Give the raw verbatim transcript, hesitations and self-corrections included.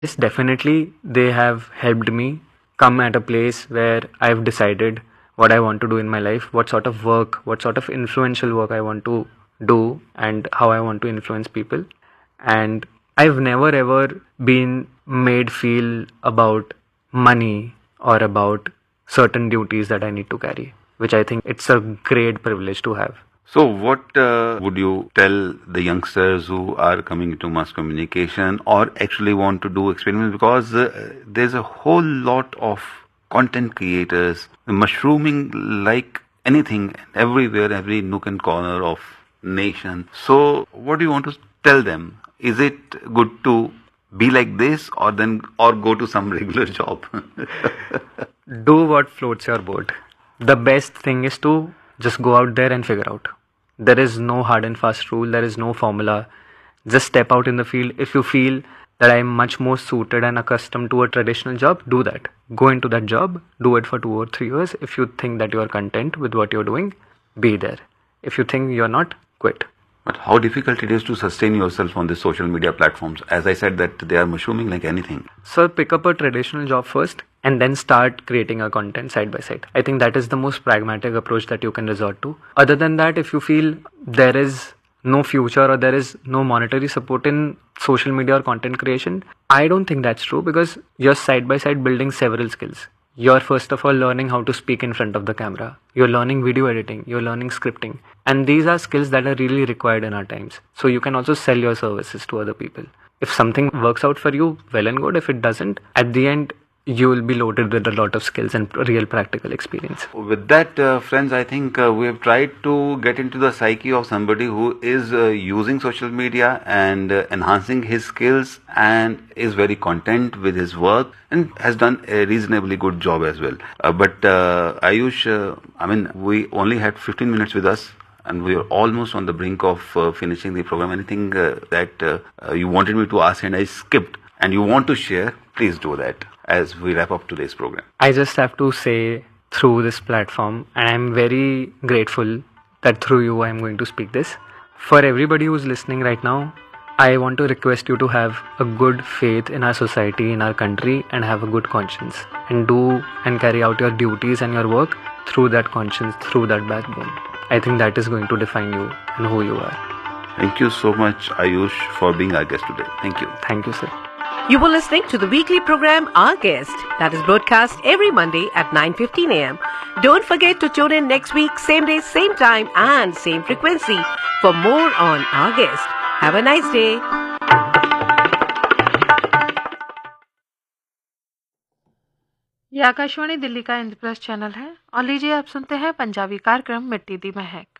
Yes, definitely they have helped me come at a place where I've decided what I want to do in my life, what sort of work, what sort of influential work I want to do, and how I want to influence people. And I've never ever been made feel about money or about certain duties that I need to carry, which I think it's a great privilege to have. So, what uh, would you tell the youngsters who are coming into mass communication or actually want to do experiments? Because uh, there's a whole lot of content creators mushrooming like anything everywhere, every nook and corner of nation. So, what do you want to tell them? Is it good to be like this, or then or go to some regular job? Do what floats your boat. The best thing is to just go out there and figure out. There is no hard and fast rule, there is no formula. Just step out in the field. If you feel that I'm much more suited and accustomed to a traditional job, do that. Go into that job, do it for two or three years. If you think that you are content with what you're doing, be there. If you think you're not, quit. But how difficult it is to sustain yourself on the social media platforms? As I said, that they are mushrooming like anything. So pick up a traditional job first and then start creating a content side by side. I think that is the most pragmatic approach that you can resort to. Other than that, if you feel there is no future or there is no monetary support in social media or content creation, I don't think that's true, because you're side by side building several skills. You're first of all learning how to speak in front of the camera. You're learning video editing. You're learning scripting. And these are skills that are really required in our times. So you can also sell your services to other people. If something works out for you, well and good. If it doesn't, at the end, you will be loaded with a lot of skills and real practical experience. With that, uh, friends, I think uh, we have tried to get into the psyche of somebody who is uh, using social media and uh, enhancing his skills and is very content with his work and has done a reasonably good job as well. Uh, but uh, Ayush, uh, I mean, we only had fifteen minutes with us, and we are almost on the brink of uh, finishing the program. Anything uh, that uh, uh, you wanted me to ask and I skipped and you want to share, please do that as we wrap up today's program. I just have to say through this platform, and I'm very grateful that through you I'm going to speak this. For everybody who's listening right now, I want to request you to have a good faith in our society, in our country, and have a good conscience. And do and carry out your duties and your work through that conscience, through that backbone. I think that is going to define you and who you are. Thank you so much, Ayush, for being our guest today. Thank you. Thank you, sir. You were listening to the weekly program Our Guest, that is broadcast every Monday at nine fifteen a m Don't forget to tune in next week, same day, same time and same frequency for more on Our Guest. Have a nice day. ये आकाशवाणी दिल्ली का Indraprastha channel है और लीजिए आप सुनते हैं पंजाबी कार्यक्रम मिट्टी दी महक।